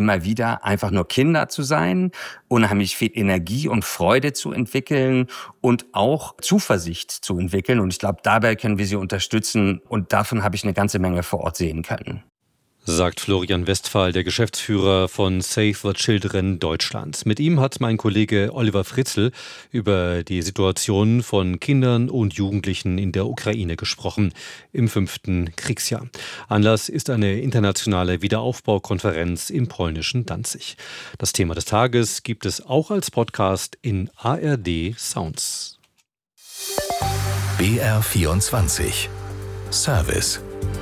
immer wieder, einfach nur Kinder zu sein, unheimlich viel Energie und Freude zu entwickeln und auch Zuversicht zu entwickeln. Und ich glaube, dabei können wir sie unterstützen und davon habe ich eine ganze Menge vor Ort sehen können. Sagt Florian Westphal, der Geschäftsführer von Save the Children Deutschland. Mit ihm hat mein Kollege Oliver Fritzl über die Situation von Kindern und Jugendlichen in der Ukraine gesprochen, im 5. Kriegsjahr. Anlass ist eine internationale Wiederaufbaukonferenz im polnischen Danzig. Das Thema des Tages gibt es auch als Podcast in ARD Sounds. BR24 Service.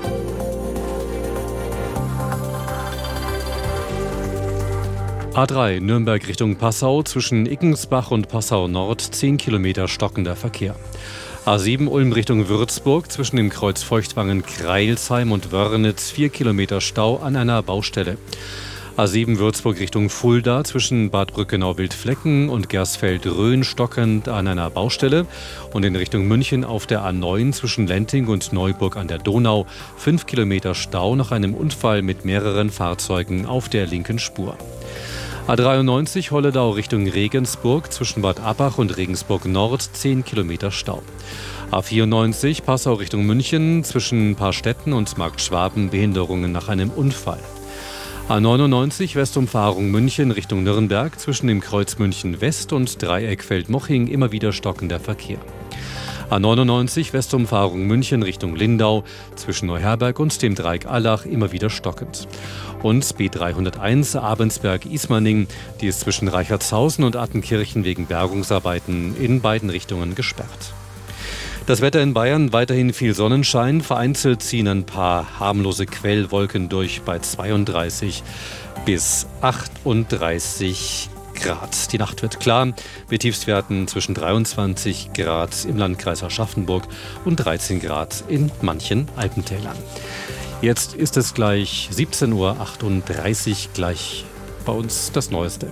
A3 Nürnberg Richtung Passau, zwischen Ickensbach und Passau Nord 10 Kilometer stockender Verkehr. A7 Ulm Richtung Würzburg, zwischen dem Kreuz Feuchtwangen, Kreilsheim und Wörnitz 4 Kilometer Stau an einer Baustelle. A7 Würzburg Richtung Fulda, zwischen Bad Brückenau-Wildflecken und Gersfeld-Rhön stockend an einer Baustelle. Und in Richtung München auf der A9 zwischen Lenting und Neuburg an der Donau 5 Kilometer Stau nach einem Unfall mit mehreren Fahrzeugen auf der linken Spur. A93 Holledau Richtung Regensburg, zwischen Bad Abbach und Regensburg Nord 10 Kilometer Stau. A94 Passau Richtung München, zwischen Paarstetten und Markt Schwaben Behinderungen nach einem Unfall. A99 Westumfahrung München Richtung Nürnberg, zwischen dem Kreuz München West und Dreieck Feldmoching immer wieder stockender Verkehr. A99 Westumfahrung München Richtung Lindau, zwischen Neuherberg und dem Dreieck Allach immer wieder stockend. Und B301 Abensberg-Ismaning, die ist zwischen Reichertshausen und Attenkirchen wegen Bergungsarbeiten in beiden Richtungen gesperrt. Das Wetter in Bayern, weiterhin viel Sonnenschein, vereinzelt ziehen ein paar harmlose Quellwolken durch bei 32 bis 38 Grad. Die Nacht wird klar, mit Tiefstwerten zwischen 23 Grad im Landkreis Aschaffenburg und 13 Grad in manchen Alpentälern. Jetzt ist es gleich 17:38 Uhr, gleich bei uns das Neueste.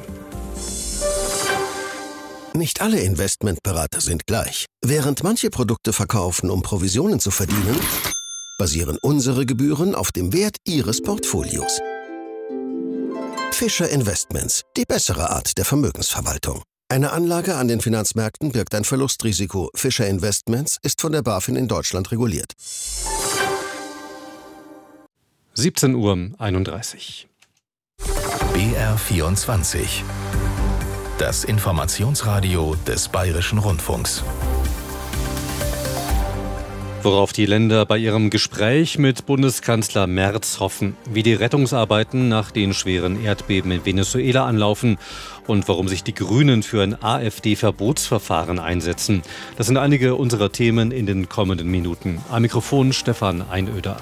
Nicht alle Investmentberater sind gleich. Während manche Produkte verkaufen, um Provisionen zu verdienen, basieren unsere Gebühren auf dem Wert Ihres Portfolios. Fischer Investments, die bessere Art der Vermögensverwaltung. Eine Anlage an den Finanzmärkten birgt ein Verlustrisiko. Fischer Investments ist von der BaFin in Deutschland reguliert. 17:31 Uhr. BR24. Das Informationsradio des Bayerischen Rundfunks. Worauf die Länder bei ihrem Gespräch mit Bundeskanzler Merz hoffen, wie die Rettungsarbeiten nach den schweren Erdbeben in Venezuela anlaufen und warum sich die Grünen für ein AfD-Verbotsverfahren einsetzen. Das sind einige unserer Themen in den kommenden Minuten. Am Mikrofon Stefan Einöder.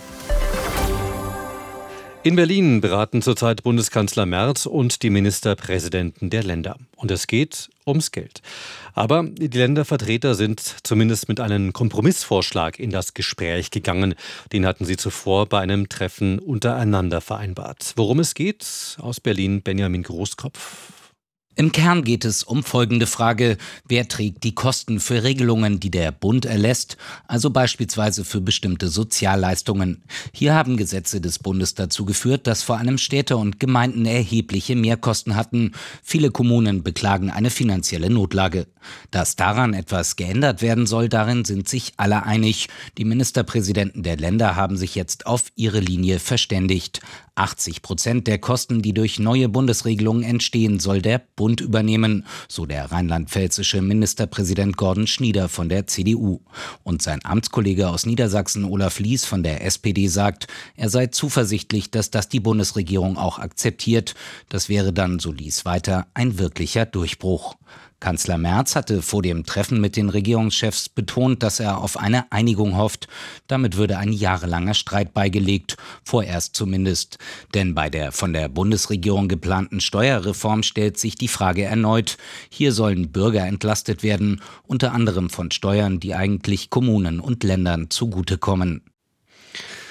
In Berlin beraten zurzeit Bundeskanzler Merz und die Ministerpräsidenten der Länder. Und es geht ums Geld. Aber die Ländervertreter sind zumindest mit einem Kompromissvorschlag in das Gespräch gegangen. Den hatten sie zuvor bei einem Treffen untereinander vereinbart. Worum es geht? Aus Berlin Benjamin Großkopf. Im Kern geht es um folgende Frage: Wer trägt die Kosten für Regelungen, die der Bund erlässt, also beispielsweise für bestimmte Sozialleistungen? Hier haben Gesetze des Bundes dazu geführt, dass vor allem Städte und Gemeinden erhebliche Mehrkosten hatten. Viele Kommunen beklagen eine finanzielle Notlage. Dass daran etwas geändert werden soll, darin sind sich alle einig. Die Ministerpräsidenten der Länder haben sich jetzt auf ihre Linie verständigt. 80% der Kosten, die durch neue Bundesregelungen entstehen, soll der Bund übernehmen, so der rheinland-pfälzische Ministerpräsident Gordon Schnieder von der CDU. Und sein Amtskollege aus Niedersachsen Olaf Lies von der SPD sagt, er sei zuversichtlich, dass das die Bundesregierung auch akzeptiert. Das wäre dann, so Lies weiter, ein wirklicher Durchbruch. Kanzler Merz hatte vor dem Treffen mit den Regierungschefs betont, dass er auf eine Einigung hofft. Damit würde ein jahrelanger Streit beigelegt, vorerst zumindest. Denn bei der von der Bundesregierung geplanten Steuerreform stellt sich die Frage erneut. Hier sollen Bürger entlastet werden, unter anderem von Steuern, die eigentlich Kommunen und Ländern zugutekommen.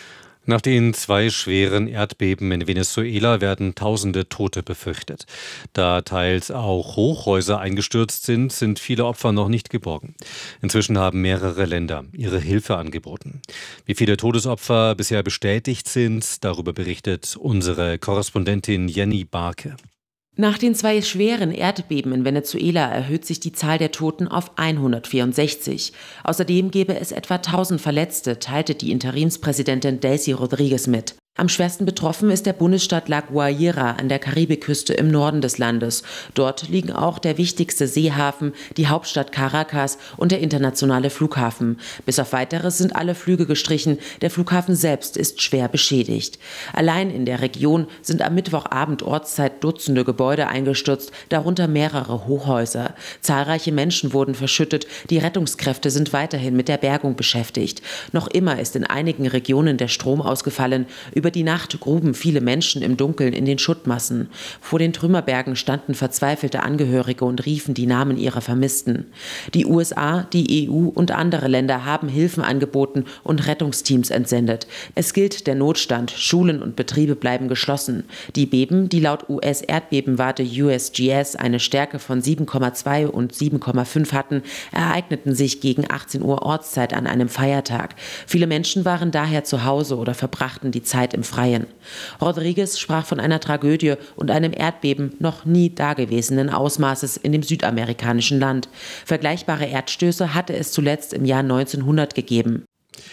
Nach den 2 schweren Erdbeben in Venezuela werden tausende Tote befürchtet. Da teils auch Hochhäuser eingestürzt sind, sind viele Opfer noch nicht geborgen. Inzwischen haben mehrere Länder ihre Hilfe angeboten. Wie viele Todesopfer bisher bestätigt sind, darüber berichtet unsere Korrespondentin Jenny Barke. Nach den 2 schweren Erdbeben in Venezuela erhöht sich die Zahl der Toten auf 164. Außerdem gäbe es etwa 1000 Verletzte, teilte die Interimspräsidentin Delcy Rodríguez mit. Am schwersten betroffen ist der Bundesstaat La Guaira an der Karibikküste im Norden des Landes. Dort liegen auch der wichtigste Seehafen, die Hauptstadt Caracas und der internationale Flughafen. Bis auf Weiteres sind alle Flüge gestrichen. Der Flughafen selbst ist schwer beschädigt. Allein in der Region sind am Mittwochabend Ortszeit Dutzende Gebäude eingestürzt, darunter mehrere Hochhäuser. Zahlreiche Menschen wurden verschüttet. Die Rettungskräfte sind weiterhin mit der Bergung beschäftigt. Noch immer ist in einigen Regionen der Strom ausgefallen. Über die Nacht gruben viele Menschen im Dunkeln in den Schuttmassen. Vor den Trümmerbergen standen verzweifelte Angehörige und riefen die Namen ihrer Vermissten. Die USA, die EU und andere Länder haben Hilfen angeboten und Rettungsteams entsendet. Es gilt der Notstand, Schulen und Betriebe bleiben geschlossen. Die Beben, die laut US-Erdbebenwarte USGS eine Stärke von 7,2 und 7,5 hatten, ereigneten sich gegen 18 Uhr Ortszeit an einem Feiertag. Viele Menschen waren daher zu Hause oder verbrachten die Zeit im Freien. Rodríguez sprach von einer Tragödie und einem Erdbeben noch nie dagewesenen Ausmaßes in dem südamerikanischen Land. Vergleichbare Erdstöße hatte es zuletzt im Jahr 1900 gegeben.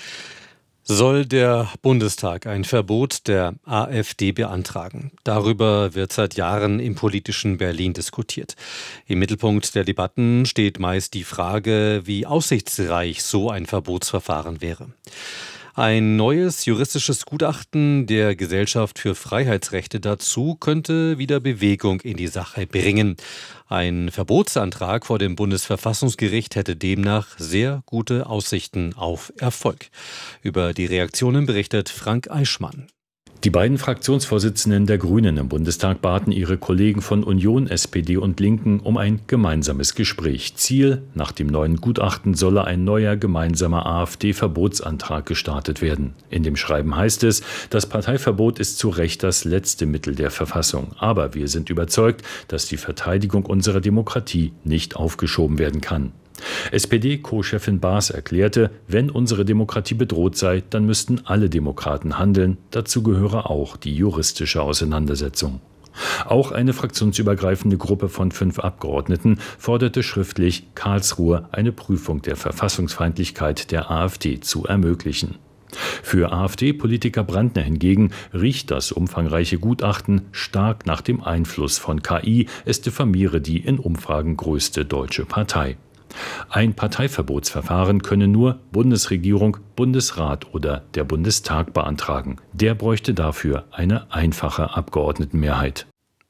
Soll der Bundestag ein Verbot der AfD beantragen? Darüber wird seit Jahren im politischen Berlin diskutiert. Im Mittelpunkt der Debatten steht meist die Frage, wie aussichtsreich so ein Verbotsverfahren wäre. Ein neues juristisches Gutachten der Gesellschaft für Freiheitsrechte dazu könnte wieder Bewegung in die Sache bringen. Ein Verbotsantrag vor dem Bundesverfassungsgericht hätte demnach sehr gute Aussichten auf Erfolg. Über die Reaktionen berichtet Frank Eichmann. Die beiden Fraktionsvorsitzenden der Grünen im Bundestag baten ihre Kollegen von Union, SPD und Linken um ein gemeinsames Gespräch. Ziel: Nach dem neuen Gutachten solle ein neuer gemeinsamer AfD-Verbotsantrag gestartet werden. In dem Schreiben heißt es, das Parteiverbot ist zu Recht das letzte Mittel der Verfassung. Aber wir sind überzeugt, dass die Verteidigung unserer Demokratie nicht aufgeschoben werden kann. SPD-Co-Chefin Baas erklärte, wenn unsere Demokratie bedroht sei, dann müssten alle Demokraten handeln. Dazu gehöre auch die juristische Auseinandersetzung. Auch eine fraktionsübergreifende Gruppe von 5 Abgeordneten forderte schriftlich, Karlsruhe eine Prüfung der Verfassungsfeindlichkeit der AfD zu ermöglichen. Für AfD-Politiker Brandner hingegen riecht das umfangreiche Gutachten stark nach dem Einfluss von KI. Es diffamiere die in Umfragen größte deutsche Partei. Ein Parteiverbotsverfahren könne nur Bundesregierung, Bundesrat oder der Bundestag beantragen. Der bräuchte dafür eine einfache Abgeordnetenmehrheit.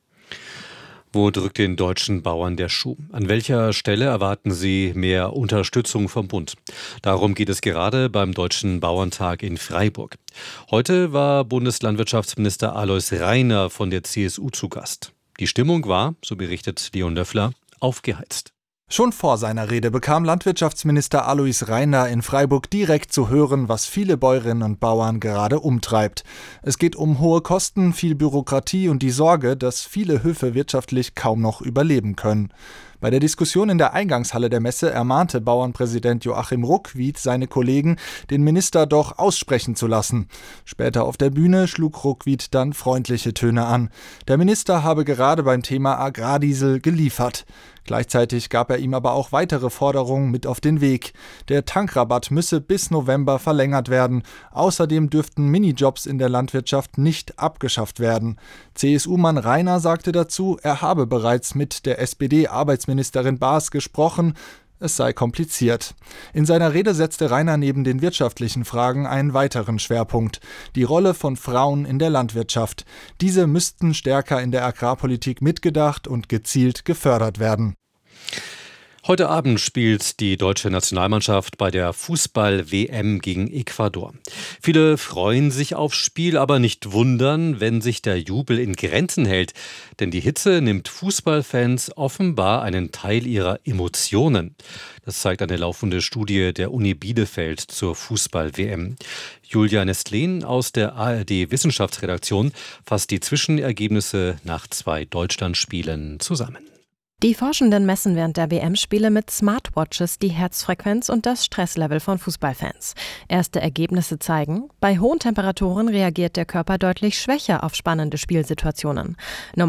Wo drückt den deutschen Bauern der Schuh? An welcher Stelle erwarten sie mehr Unterstützung vom Bund? Darum geht es gerade beim Deutschen Bauerntag in Freiburg. Heute war Bundeslandwirtschaftsminister Alois Rainer von der CSU zu Gast. Die Stimmung war, so berichtet Leon Löffler, aufgeheizt. Schon vor seiner Rede bekam Landwirtschaftsminister Alois Rainer in Freiburg direkt zu hören, was viele Bäuerinnen und Bauern gerade umtreibt. Es geht um hohe Kosten, viel Bürokratie und die Sorge, dass viele Höfe wirtschaftlich kaum noch überleben können. Bei der Diskussion in der Eingangshalle der Messe ermahnte Bauernpräsident Joachim Ruckwied seine Kollegen, den Minister doch aussprechen zu lassen. Später auf der Bühne schlug Ruckwied dann freundliche Töne an. Der Minister habe gerade beim Thema Agrardiesel geliefert. Gleichzeitig gab er ihm aber auch weitere Forderungen mit auf den Weg. Der Tankrabatt müsse bis November verlängert werden. Außerdem dürften Minijobs in der Landwirtschaft nicht abgeschafft werden. CSU-Mann Rainer sagte dazu, er habe bereits mit der SPD-Arbeitsministerin Baas gesprochen. Es sei kompliziert. In seiner Rede setzte Rainer neben den wirtschaftlichen Fragen einen weiteren Schwerpunkt: die Rolle von Frauen in der Landwirtschaft. Diese müssten stärker in der Agrarpolitik mitgedacht und gezielt gefördert werden. Heute Abend spielt die deutsche Nationalmannschaft bei der Fußball-WM gegen Ecuador. Viele freuen sich aufs Spiel, aber nicht wundern, wenn sich der Jubel in Grenzen hält. Denn die Hitze nimmt Fußballfans offenbar einen Teil ihrer Emotionen. Das zeigt eine laufende Studie der Uni Bielefeld zur Fußball-WM. Julia Nestlin aus der ARD-Wissenschaftsredaktion fasst die Zwischenergebnisse nach 2 Deutschlandspielen zusammen. Die Forschenden messen während der WM-Spiele mit Smartwatches die Herzfrequenz und das Stresslevel von Fußballfans. Erste Ergebnisse zeigen, bei hohen Temperaturen reagiert der Körper deutlich schwächer auf spannende Spielsituationen.